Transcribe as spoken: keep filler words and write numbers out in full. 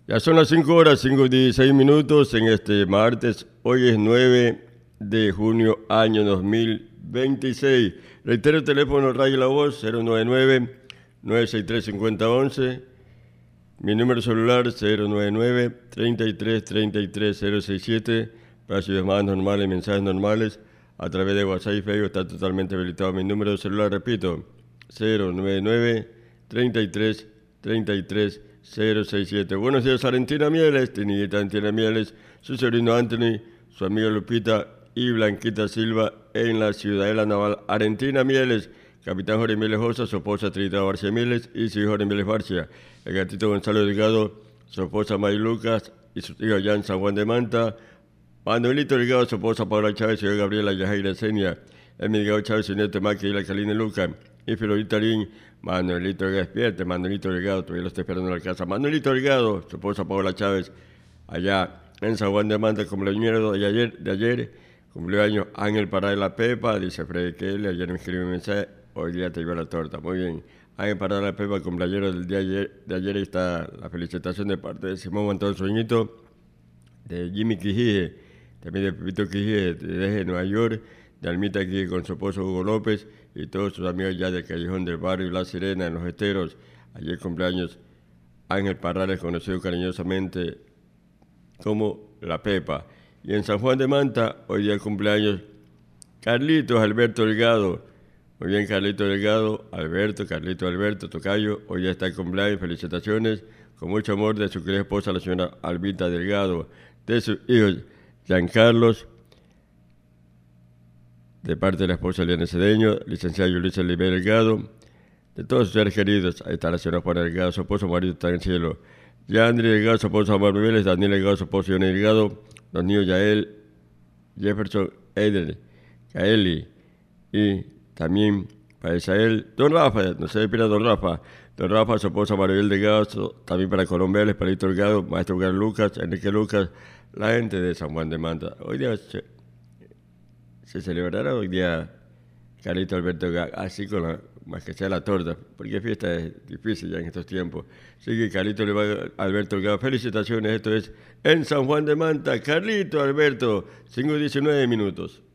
Ya son las cinco horas, cinco y dieciséis minutos en este martes. Hoy es nueve de junio, año dos mil veintiséis. Reitero el teléfono, rayo la voz, cero nueve nueve, nueve seis tres, cinco cero uno uno. Mi número celular, cero nueve nueve, treinta y tres, treinta y tres, cero seis siete. Para sus llamadas normales, mensajes normales, a través de WhatsApp y Facebook está totalmente habilitado. Mi número celular, repito, cero nueve nueve, treinta y tres, treinta y tres, cero seis siete. Buenos días, Arentina Mieles, Tiniguita Arentina Mieles, su sobrino Anthony, su amiga Lupita y Blanquita Silva en la Ciudadela Naval Arentina Mieles, Capitán Jorge Mieles Josa, su esposa Trita Barcia Mieles y su hijo Jorge Mieles Barcia, el gatito Gonzalo Delgado, su esposa May Lucas y su tío Jan San Juan de Manta, Manuelito Delgado, su esposa Paula Chávez, su hija Gabriela Yajaira Senia, Emil Delgado Chávez, su nieto Maqui y la Calina Luca, y Filorita Lin, Manuelito Delgado, despierte, Manuelito Delgado, todavía lo está esperando en la casa. Manuelito Delgado, su esposa Paola Chávez, allá en San Juan de Manta, cumpleaños de ayer, de ayer, cumplió años Ángel Pará de la Pepa, dice Freddy Kelly, ayer me escribió un mensaje, hoy día te llevo la torta, muy bien. Ángel Pará de la Pepa, cumpleaños del día de ayer, de ayer está la felicitación de parte de Simón Montón Sueñito, de Jimmy Quijije, también de Pepito Quijije, desde Nueva York, de Almita aquí con su esposo Hugo López y todos sus amigos ya del Callejón del Barrio La Sirena, en Los Esteros. Ayer cumpleaños Ángel Parrales, conocido cariñosamente como La Pepa. Y en San Juan de Manta, hoy día cumpleaños Carlitos Alberto Delgado. Muy bien, Carlito Delgado, Alberto, Carlito Alberto, tocayo. Hoy día está el cumpleaños, felicitaciones. Con mucho amor de su querida esposa, la señora Albita Delgado. De sus hijos, Giancarlos, de parte de la esposa Eliana Cedeño, licenciada Yulisa Oliver Delgado, de todos sus seres queridos, ahí está la señora Juana Delgado, su esposo marido está en el cielo, Yandri Delgado, su esposo Amar Vélez, Daniel Delgado, su esposo Johnny Delgado, los niños Yael, Jefferson, Eder, Kaeli, y también para Isael, Don Rafa, no se despida Don Rafa, Don Rafa, su esposa Maribel Delgado, también para Colombia, el Palito Delgado, Maestro Gar Lucas, Enrique Lucas, la gente de San Juan de Manta. Hoy día se, se celebrará hoy día Carlito Alberto, así con la, más que sea la torta, porque fiesta es difícil ya en estos tiempos. Así que Carlito Alberto Delgado, felicitaciones, esto es en San Juan de Manta, Carlito Alberto, cinco y diecinueve minutos.